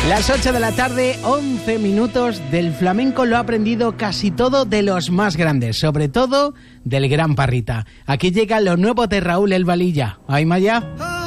Las 8 de la tarde, 11 minutos. Del flamenco lo ha aprendido casi todo de los más grandes, sobre todo del gran Parrita. Aquí llega lo nuevo de Raúl El Valilla. ¿Ay, Maya?